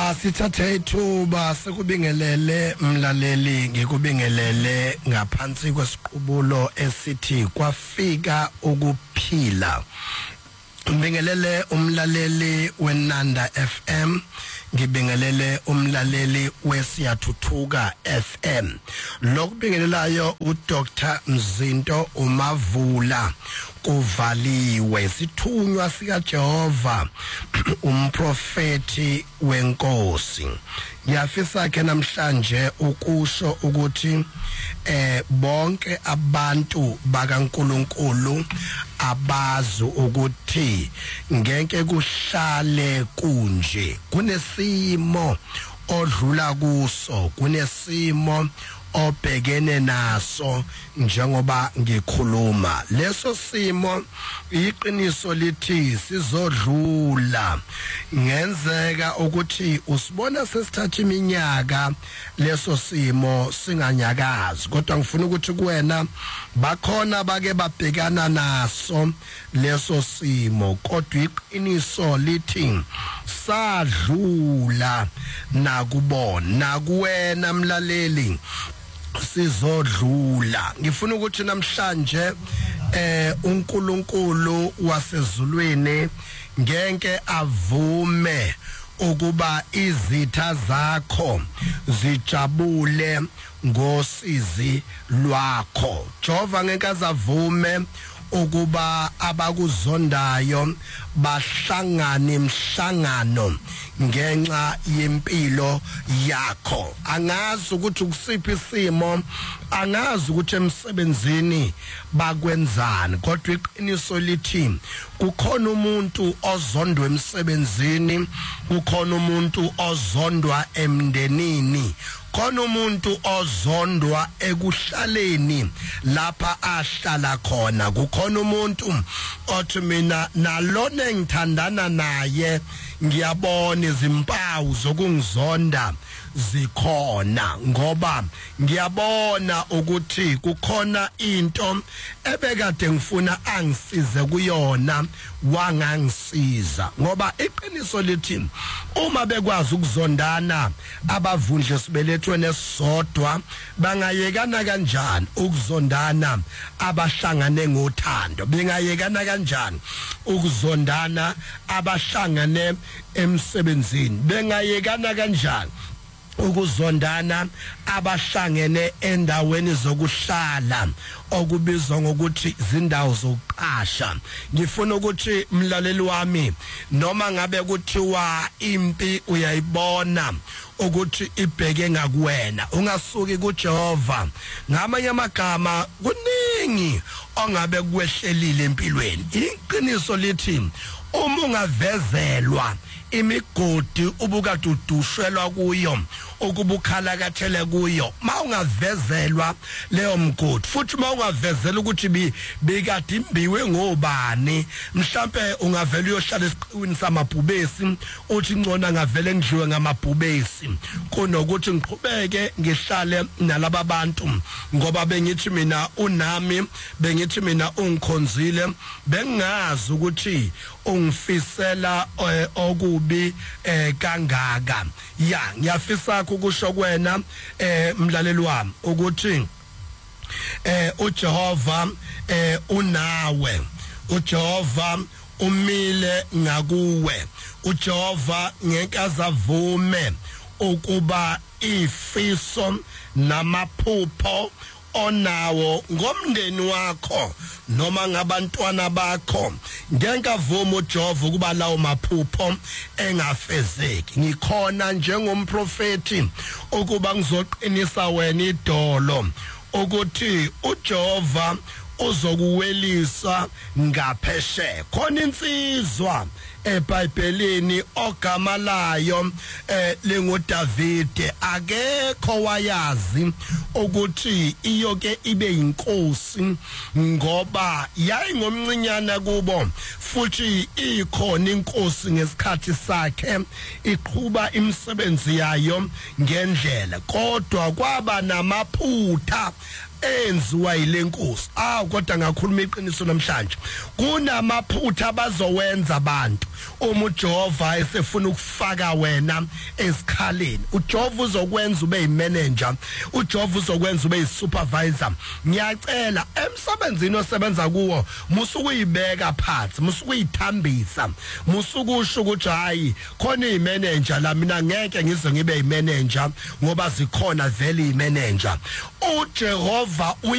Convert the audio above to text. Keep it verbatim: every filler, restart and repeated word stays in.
Asithathe ithuba sekubingelele mlaleli ngikubingelele ngaphansi kwesiqubulo esithi kwafika ukuphila. Ngibingelele umlaleli weNanda F M, ngibingelele umlaleli weSiyathuthuka F M. Lokubingelelayo uDoctor Mzinto Umavula kuvaliwe sithunywa sika Jehova umprofeti wenkosi. Ngiyafisa ke namhlanje ukusho ukuthi eh bonke abantu bakaNkuluNkulu abazi ukuthi ngeke kuhlale kunje, kunesimo odlula kuso, kunesimo obhekene naso njengoba ngikhuluma. Leso simo iqiniso lithi sizodlula, ngenzeka ukuthi usibona sesithatha iminyaka leso simo singanyakazi, kodwa ngifuna ukuthi kuwena bakhona bake babhekana naso leso simo, kodwa iqiniso lithi sadlula nakubona, nakuwena mlaleli sizodlula. Ngifuna ukuthi namhlanje eh uNkulunkulu wasezulwini ngeke avume ukuba izitha zakho zijabule ngosizi lwakho. Jehova ngeke azavume ukuba abakuzondayo bahlangane imhlangano ngenxa yempilo yakho. Angazi ukuthi kusiphi isimo, angazi ukuthi emsebenzini bakwenzani, kodwa iqiniso lithi kukhona umuntu ozondwa emsebenzini, kukhona umuntu ozondwa emndenini, khona umuntu ozondwa ekuhlaleni lapha ahlala khona, kukhona umuntu othi mina nalona engithandana naye ngiyabona izimpawu zokungizonda zikhona, ngoba ngiyabona ukuthi kukhona into ebekade ngifuna angisize kuyona wangangisiza. Ngoba iqiniso lithi uma bekwazi ukuzondana abavundle sibelethwe nesodwa, bangayekana kanjani ukuzondana abahlangane ngothando? Bengayekana kanjani ukuzondana abahlangane emsebenzini? Bengayekana kanjani ukuzondana abahlangene endaweni zokuhlala okubizwa ngokuthi izindawo zokuqasha? Ngifuna ukuthi mlaleli wami, noma ngabe kuthiwa impi uyayibona ukuthi ibheke ngakuwena, ungasuki kuJehova. Ngamanye amagama kuningi ongabe kwehlelile empilweni. Iqiniso lithi uma ungavezelwa imigodi ubukade udushelwa kuyo, ukubukhala kathele kuyo, mawungavezelwa leyo mgodi, futhi mawungavezela ukuthi bikade imbiwe ngobani, mhlambe ungavela uyohlala esiqiwini samabhubesi uthi ngcona ngavele ngidliwe ngamabhubesi kunokuthi ngiqhubeke ngihlale nalaba bantu, ngoba bengithi mina unami, bengithi mina ungikhonzile, bengazi ukuthi ungifisela okubi eh kangaka. Ya ngiyafisa ukusho kwena eh mlaleli wami ukuthi eh uJehova eh unawe, uJehova umile ngakuwe, uJehova ngeke azavume ukuba ifiso namaphupho onawo ngomndeni wakho noma ngabantwana bakho ngeke avuma uJehova ukuba lawo maphupho engafezeki. Ngikhona njengomprofeti ukuba ngizoqinisa wena idolo ukuthi uJehova uzokuwelisa ngapheshe. Khona insizwa eBhayibhelini ogama layo eh lengoDavide, akekho wayazi ukuthi iyoke ibe inkosi ngoba yayingomncinyana kubo, futhi ikhona inkosi ngesikhathi sakhe iqhuba imisebenzi yayo ngendlela, kodwa kwaba namaphutha enziwa yilenkosi ah kodwa ngakhuluma iqiniso namhlanje kunamaphutha abazowenza abantu uma uJehova esefuna ukufaka wena esikhaleni uJehova uzokwenza ube yimanager uJehova uzokwenza ube yisupervisor ngiyacela emsebenzini osebenza kuwo musukuyibeka phansi musukuyithambisa musukusho ukuthi hayi khona imanager la mina ngeke ngize ngibe yimanager ngoba zikhona vele imanager uJehova